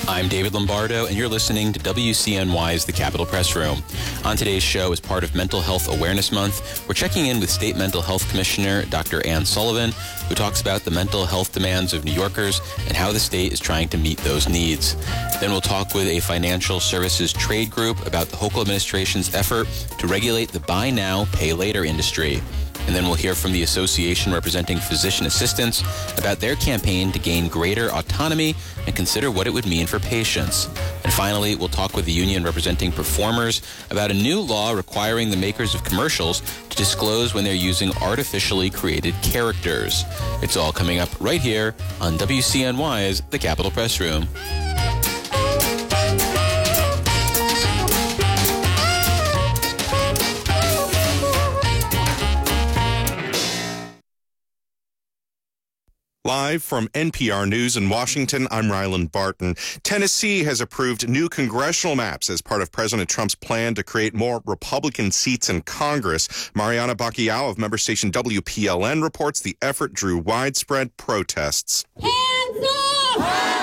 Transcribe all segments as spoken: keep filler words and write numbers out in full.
I'm David Lombardo, and you're listening to W C N Y's The Capitol Press Room. On today's show, as part of Mental Health Awareness Month, we're checking in with State Mental Health Commissioner Doctor Ann Sullivan, who talks about the mental health demands of New Yorkers and how the state is trying to meet those needs. Then we'll talk with a financial services trade group about the Hochul administration's effort to regulate the buy now, pay later industry. And then we'll hear from the association representing physician assistants about their campaign to gain greater autonomy and consider what it would mean for patients. And finally, we'll talk with the union representing performers about a new law requiring the makers of commercials to disclose when they're using artificially created characters. It's all coming up right here on W C N Y's The Capitol Press Room. Live from N P R News in Washington, I'm Ryland Barton. Tennessee has approved new congressional maps as part of President Trump's plan to create more Republican seats in Congress. Mariana Bacallao of member station W P L N reports the effort drew widespread protests. Hands up!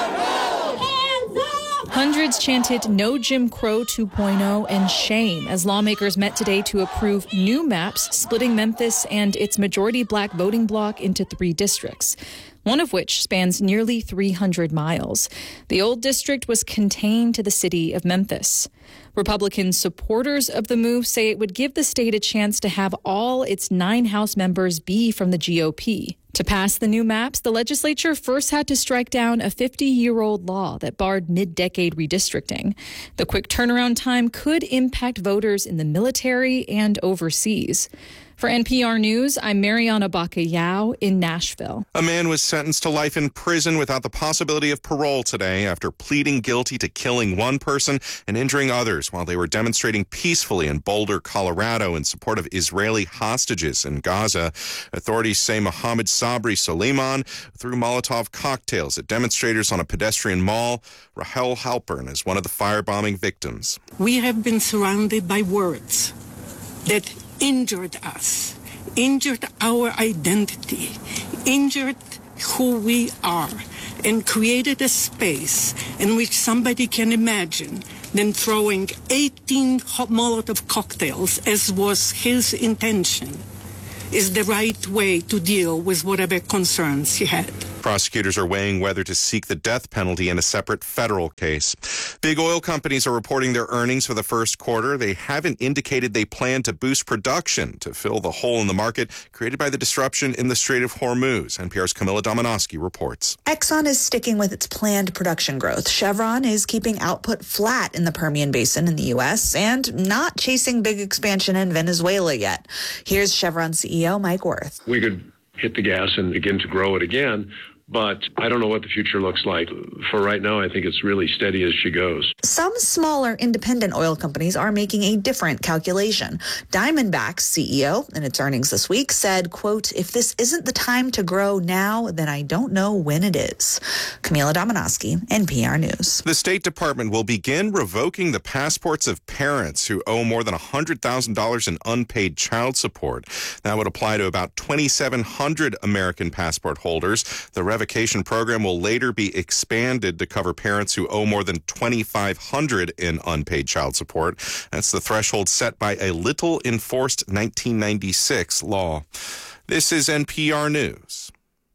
Hands up! Hundreds chanted "No Jim Crow two point oh" and shame as lawmakers met today to approve new maps splitting Memphis and its majority black voting bloc into three districts, one of which spans nearly three hundred miles. The old district was contained to the city of Memphis. Republican supporters of the move say it would give the state a chance to have all its nine House members be from the G O P. To pass the new maps, the legislature first had to strike down a fifty-year-old law that barred mid-decade redistricting. The quick turnaround time could impact voters in the military and overseas. For N P R News, I'm Mariana Bacallao in Nashville. A man was sentenced to life in prison without the possibility of parole today after pleading guilty to killing one person and injuring others while they were demonstrating peacefully in Boulder, Colorado in support of Israeli hostages in Gaza. Authorities say Mohammed Sabri Soleiman threw Molotov cocktails at demonstrators on a pedestrian mall. Rahel Halpern is one of the firebombing victims. We have been surrounded by words that injured us, injured our identity, injured who we are, and created a space in which somebody can imagine them throwing eighteen Molotov cocktails, as was his intention, is the right way to deal with whatever concerns he had. Prosecutors are weighing whether to seek the death penalty in a separate federal case. Big oil companies are reporting their earnings for the first quarter. They haven't indicated they plan to boost production to fill the hole in the market created by the disruption in the Strait of Hormuz. N P R's Camilla Domonoski reports. Exxon is sticking with its planned production growth. Chevron is keeping output flat in the Permian Basin in the U S and not chasing big expansion in Venezuela yet. Here's Chevron C E O Mike Wirth. We could hit the gas and begin to grow it again, but I don't know what the future looks like. For right now, I think it's really steady as she goes. Some smaller independent oil companies are making a different calculation. Diamondback's C E O, in its earnings this week, said, quote, "If this isn't the time to grow now, then I don't know when it is." Camila Domonoski, N P R News. The State Department will begin revoking the passports of parents who owe more than one hundred thousand dollars in unpaid child support. That would apply to about twenty-seven hundred American passport holders. The revocation program will later be expanded to cover parents who owe more than twenty-five hundred dollars in unpaid child support. That's the threshold set by a little enforced nineteen ninety-six law. This is N P R News.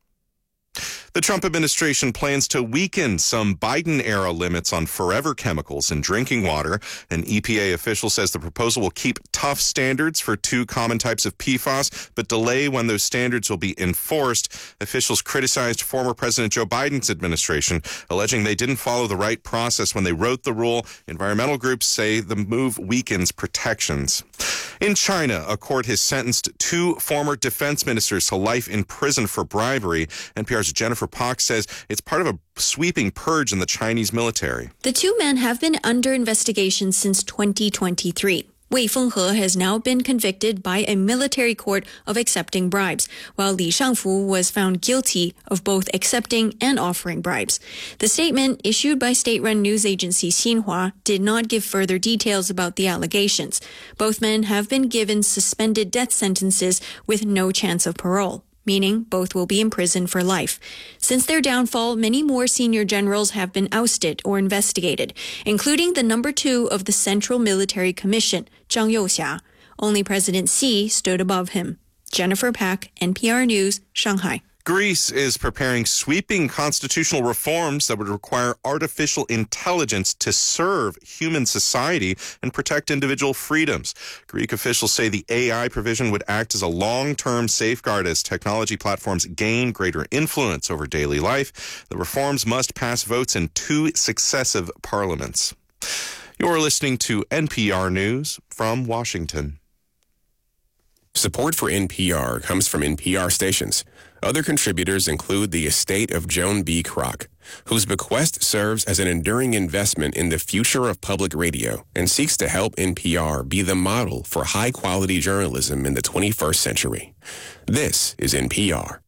The Trump administration plans to weaken some Biden-era limits on forever chemicals in drinking water. An E P A official says the proposal will keep tough standards for two common types of P FAS, but delay when those standards will be enforced. Officials criticized former President Joe Biden's administration, alleging they didn't follow the right process when they wrote the rule. Environmental groups say the move weakens protections. In China, a court has sentenced two former defense ministers to life in prison for bribery. N P R's Jennifer Pak says it's part of a sweeping purge in the Chinese military. The two men have been under investigation since twenty twenty-three. Wei Fenghe has now been convicted by a military court of accepting bribes, while Li Shangfu was found guilty of both accepting and offering bribes. The statement issued by state-run news agency Xinhua did not give further details about the allegations. Both men have been given suspended death sentences with no chance of parole. meaning both will be imprisoned for life. Since their downfall, many more senior generals have been ousted or investigated, including the number two of the Central Military Commission, Zhang Youxia. Only President Xi stood above him. Jennifer Pack, N P R News, Shanghai. Greece is preparing sweeping constitutional reforms that would require artificial intelligence to serve human society and protect individual freedoms. Greek officials say the A I provision would act as a long-term safeguard as technology platforms gain greater influence over daily life. The reforms must pass votes in two successive parliaments. You're listening to N P R News from Washington. Support for N P R comes from N P R stations. Other contributors include the estate of Joan B. Kroc, whose bequest serves as an enduring investment in the future of public radio and seeks to help N P R be the model for high-quality journalism in the twenty-first century. This is N P R.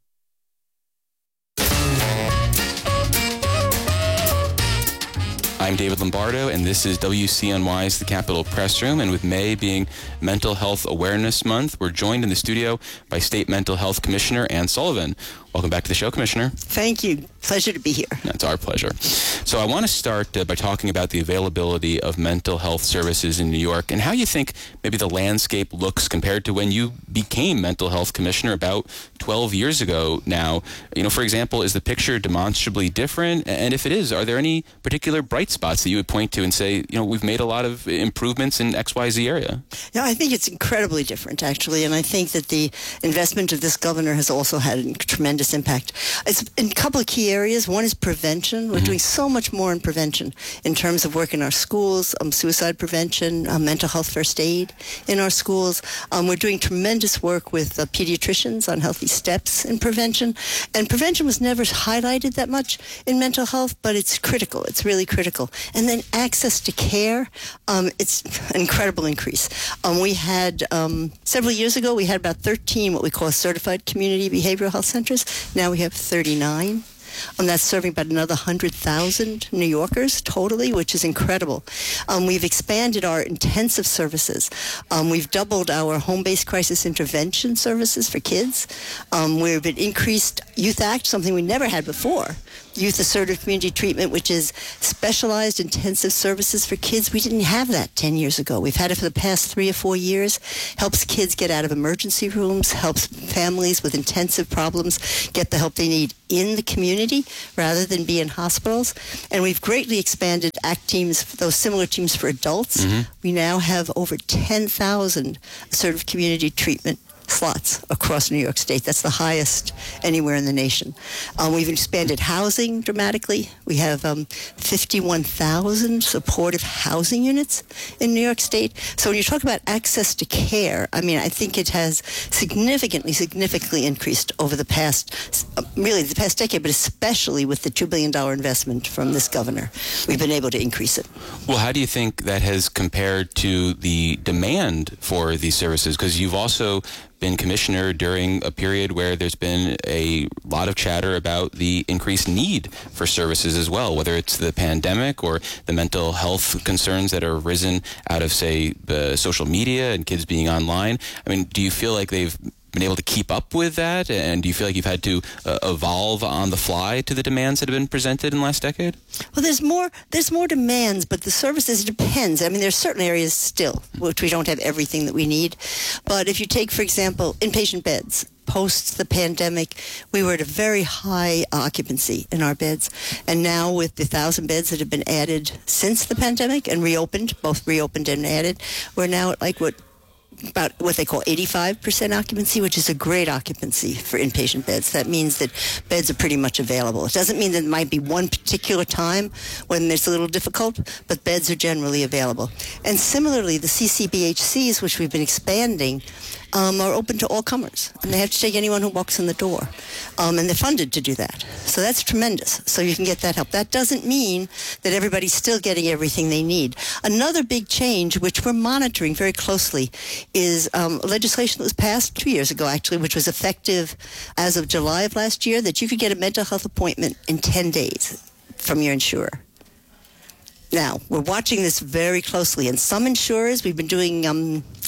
I'm David Lombardo, and this is W C N Y's The Capitol Press Room. And with May being Mental Health Awareness Month, we're joined in the studio by State Mental Health Commissioner Ann Sullivan. Welcome back to the show, Commissioner. Thank you. Pleasure to be here. That's our pleasure. So I want to start uh, by talking about the availability of mental health services in New York and how you think maybe the landscape looks compared to when you became Mental Health Commissioner about twelve years ago now. You know, for example, is the picture demonstrably different? And if it is, are there any particular bright spots that you would point to and say, you know, we've made a lot of improvements in X Y Z area? Yeah, I think it's incredibly different, actually. And I think that the investment of this governor has also had a tremendous impact. It's in a couple of key areas. One is prevention. We're mm-hmm. doing so much more in prevention in terms of work in our schools, um, suicide prevention, um, mental health first aid in our schools. Um, we're doing tremendous work with uh, pediatricians on healthy steps in prevention. And prevention was never highlighted that much in mental health, but it's critical. It's really critical. And then access to care, um, it's an incredible increase. Um, we had, um, several years ago, we had about thirteen what we call certified community behavioral health centers. Now we have thirty-nine. Um, that's serving about another one hundred thousand New Yorkers totally, which is incredible. Um, we've expanded our intensive services. Um, we've doubled our home-based crisis intervention services for kids. Um, we've increased Youth Act, something we never had before. Youth Assertive Community Treatment, which is specialized intensive services for kids. We didn't have that ten years ago. We've had it for the past three or four years. Helps kids get out of emergency rooms, helps families with intensive problems get the help they need in the community rather than be in hospitals. And we've greatly expanded ACT teams, those similar teams for adults. Mm-hmm. We now have over ten thousand assertive community treatment slots across New York State. That's the highest anywhere in the nation. Um, we've expanded housing dramatically. We have um, fifty-one thousand supportive housing units in New York State. So when you talk about access to care, I mean, I think it has significantly, significantly increased over the past, uh, really the past decade, but especially with the two billion dollars investment from this governor. We've been able to increase it. Well, how do you think that has compared to the demand for these services? Because you've also been commissioner during a period where there's been a lot of chatter about the increased need for services as well, whether it's the pandemic or the mental health concerns that are arisen out of, say, the social media and kids being online. I mean, do you feel like they've been able to keep up with that? And do you feel like you've had to uh, evolve on the fly to the demands that have been presented in the last decade? Well, there's more there's more demands, but the services depends. I mean, there's certain areas still which we don't have everything that we need. But if you take, for example, inpatient beds, post the pandemic, we were at a very high occupancy in our beds. And now with the one thousand beds that have been added since the pandemic and reopened, both reopened and added, we're now at like what about what they call eighty-five percent occupancy, which is a great occupancy for inpatient beds. That means that beds are pretty much available. It doesn't mean that there might be one particular time when it's a little difficult, but beds are generally available. And similarly, the C C B H Cs, which we've been expanding, um, are open to all comers. And they have to take anyone who walks in the door. Um, and they're funded to do that. So that's tremendous. So you can get that help. That doesn't mean that everybody's still getting everything they need. Another big change, which we're monitoring very closely, is um, legislation that was passed two years ago, actually, which was effective as of July of last year, that you could get a mental health appointment in ten days from your insurer. Now, we're watching this very closely, and some insurers, we've been doing um,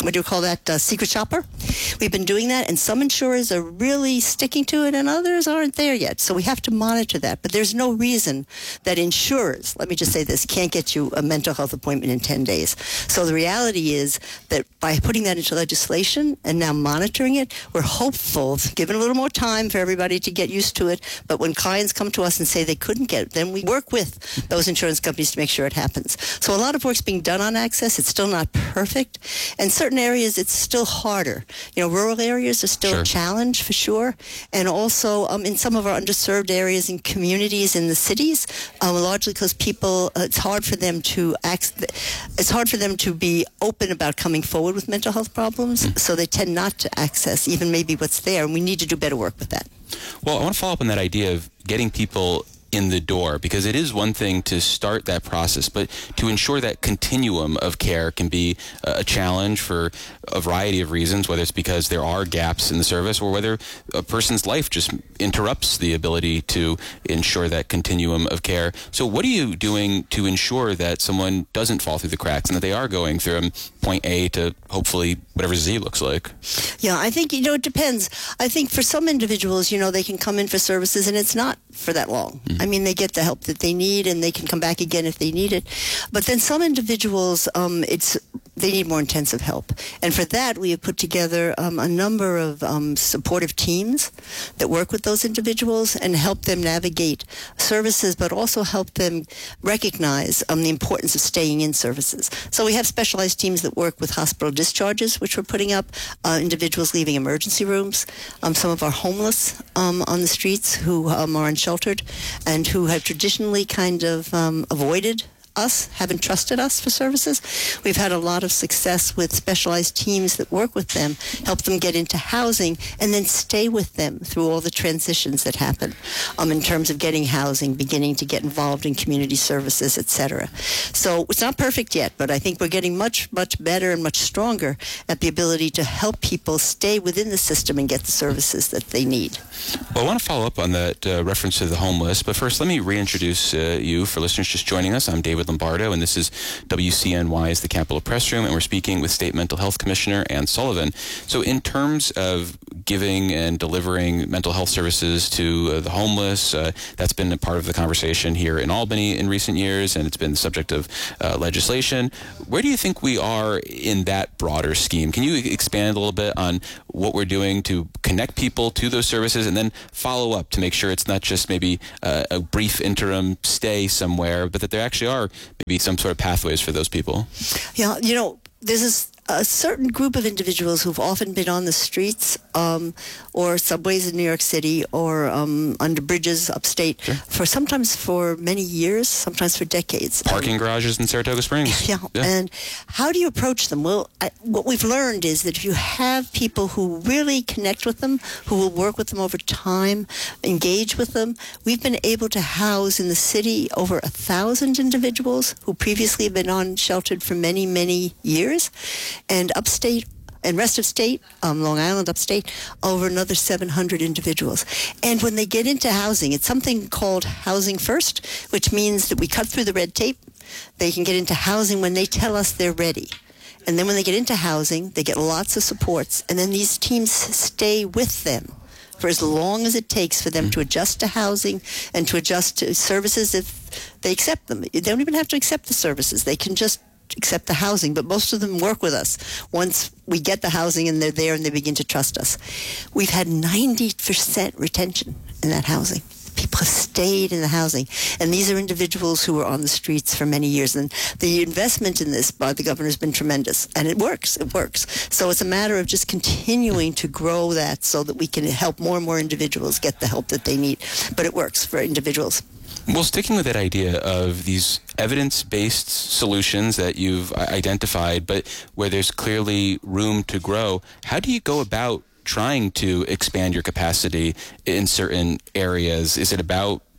what do you call that, uh, secret shopper. We've been doing that, and some insurers are really sticking to it, and others aren't there yet. So we have to monitor that. But there's no reason that insurers, let me just say this, can't get you a mental health appointment in ten days. So the reality is that by putting that into legislation and now monitoring it, we're hopeful, given a little more time for everybody to get used to it. But when clients come to us and say they couldn't get it, then we work with those insurance companies to make sure it happens. So a lot of work's being done on access. It's still not perfect. And certain areas, it's still harder. You know, rural areas are still Sure. a challenge for sure. And also um, in some of our underserved areas and communities in the cities, um, largely because people, uh, it's hard for them to act, it's hard for them to be open about coming forward with mental health problems. Mm. So they tend not to access even maybe what's there. And we need to do better work with that. Well, I want to follow up on that idea of getting people in the door, because it is one thing to start that process, but to ensure that continuum of care can be a challenge for a variety of reasons, whether it's because there are gaps in the service or whether a person's life just interrupts the ability to ensure that continuum of care. So what are you doing to ensure that someone doesn't fall through the cracks and that they are going from point A to hopefully whatever Z looks like? Yeah, I think, you know, it depends. I think for some individuals, you know, they can come in for services and it's not for that long. Mm-hmm. I mean, they get the help that they need and they can come back again if they need it. But then some individuals, um, it's they need more intensive help. And for that, we have put together um, a number of um, supportive teams that work with those individuals and help them navigate services, but also help them recognize um, the importance of staying in services. So we have specialized teams that work with hospital discharges, which we're putting up, uh, individuals leaving emergency rooms, um, some of our homeless um, on the streets who um, are unsheltered and who have traditionally kind of um, avoided us, haven't trusted us for services. We've had a lot of success with specialized teams that work with them, help them get into housing, and then stay with them through all the transitions that happen um, in terms of getting housing, beginning to get involved in community services, et cetera. So it's not perfect yet, but I think we're getting much, much better and much stronger at the ability to help people stay within the system and get the services that they need. Well, I want to follow up on that uh, reference to the homeless, but first let me reintroduce uh, you for listeners just joining us. I'm David Lombardo, and this is W C N Y's The Capitol Press Room, and we're speaking with State Mental Health Commissioner Ann Sullivan. So in terms of giving and delivering mental health services to uh, the homeless, uh, that's been a part of the conversation here in Albany in recent years, and it's been the subject of uh, legislation. Where do you think we are in that broader scheme? Can you expand a little bit on what we're doing to connect people to those services and then follow up to make sure it's not just maybe uh, a brief interim stay somewhere, but that there actually are maybe some sort of pathways for those people? Yeah, you know, this is a certain group of individuals who've often been on the streets um, or subways in New York City or um, under bridges upstate sure. for sometimes for many years, sometimes for decades. Parking um, garages in Saratoga Springs. Yeah. yeah, and how do you approach them? Well, I, what we've learned is that if you have people who really connect with them, who will work with them over time, engage with them, we've been able to house in the city over a thousand individuals who previously have been unsheltered for many, many years. And upstate and rest of state, um, Long Island upstate, over another seven hundred individuals. And when they get into housing, it's something called Housing First, which means that we cut through the red tape. They can get into housing when they tell us they're ready. And then when they get into housing, they get lots of supports. And then these teams stay with them for as long as it takes for them to adjust to housing and to adjust to services if they accept them. They don't even have to accept the services. They can just accept the housing, but most of them work with us once we get the housing and they're there and they begin to trust us. We've had ninety percent retention in that housing. People have stayed in the housing, and these are individuals who were on the streets for many years, and the investment in this by the governor has been tremendous, and it works, it works. So it's a matter of just continuing to grow that so that we can help more and more individuals get the help that they need, but it works for individuals. Well, sticking with that idea of these evidence-based solutions that you've identified, but where there's clearly room to grow, how do you go about trying to expand your capacity in certain areas? Is it about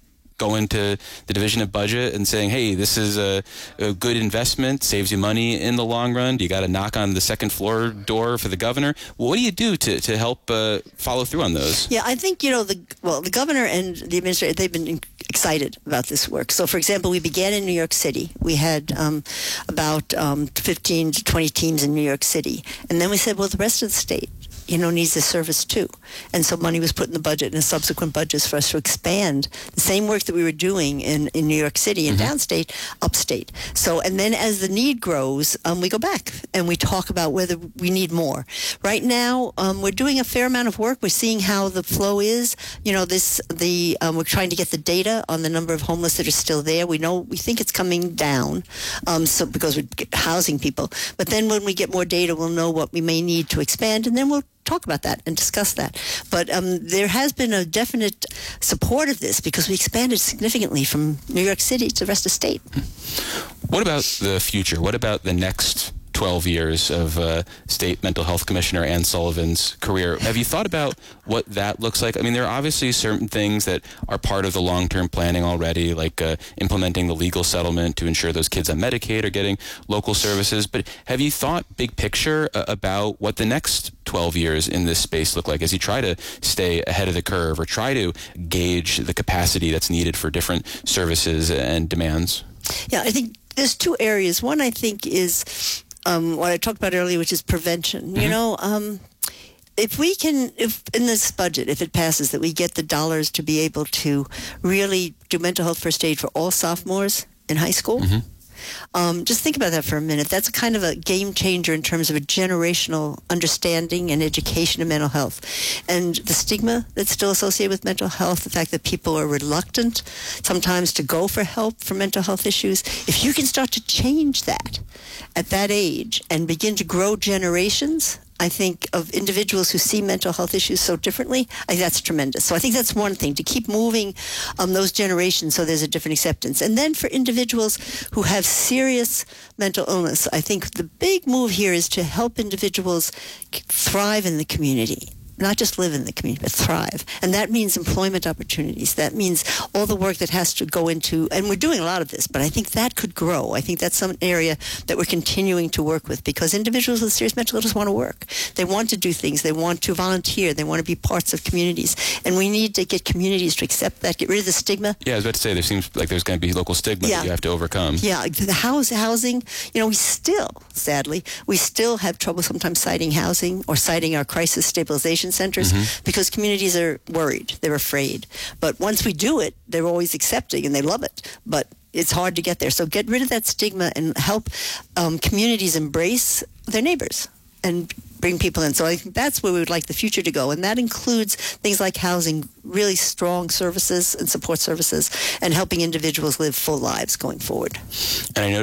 going to the Division of Budget and saying, hey, this is a, a good investment, saves you money in the long run? Do you got to knock on the second floor door for the governor? Well, what do you do to, to help uh, follow through on those? Yeah, I think, you know, the well, the governor and the administrator, they've been excited about this work. So, for example, we began in New York City. We had um, about um, fifteen to twenty teams in New York City. And then we said, well, the rest of the state, you know, needs this service too. And so money was put in the budget and the subsequent budgets for us to expand the same work that we were doing in, in New York City and mm-hmm. downstate, upstate. So, and then as the need grows, um, we go back and we talk about whether we need more. Right now, um, we're doing a fair amount of work. We're seeing how the flow is. You know, this, the, um, we're trying to get the data on the number of homeless that are still there. We know, we think it's coming down, um, so because we're housing people. But then when we get more data, we'll know what we may need to expand, and then we'll talk about that and discuss that. But um, there has been a definite support of this because we expanded significantly from New York City to the rest of the state. What about the future? What about the next twelve years of uh, State Mental Health Commissioner Ann Sullivan's career? Have you thought about what that looks like? I mean, there are obviously certain things that are part of the long-term planning already, like uh, implementing the legal settlement to ensure those kids on Medicaid are getting local services. But have you thought big picture uh, about what the next twelve years in this space look like as you try to stay ahead of the curve or try to gauge the capacity that's needed for different services and demands? Yeah, I think there's two areas. One, I think, is Um, what I talked about earlier, which is prevention. Mm-hmm. You know, um, if we can, if in this budget, if it passes, that we get the dollars to be able to really do mental health first aid for all sophomores in high school, mm-hmm. um, just think about that for a minute. That's kind of a game changer in terms of a generational understanding and education of mental health. And the stigma that's still associated with mental health, the fact that people are reluctant sometimes to go for help for mental health issues, if you can start to change that at that age and begin to grow generations, I think, of individuals who see mental health issues so differently, I think that's tremendous. So I think that's one thing, to keep moving um, those generations so there's a different acceptance. And then for individuals who have serious mental illness, I think the big move here is to help individuals thrive in the community. Not just live in the community, but thrive. And that means employment opportunities. That means all the work that has to go into, and we're doing a lot of this, but I think that could grow. I think that's some area that we're continuing to work with, because individuals with serious mental illness want to work. They want to do things. They want to volunteer. They want to be parts of communities. And we need to get communities to accept that, get rid of the stigma. Yeah, I was about to say, there seems like there's going to be local stigma yeah. that you have to overcome. Yeah, the house, housing, you know, we still, sadly, we still have trouble sometimes citing housing or citing our crisis stabilization centers mm-hmm. because communities are worried. They're afraid. But once we do it, they're always accepting and they love it. But it's hard to get there. So get rid of that stigma and help um, communities embrace their neighbors and bring people in. So I think that's where we would like the future to go. And that includes things like housing, really strong services and support services, and helping individuals live full lives going forward. And I know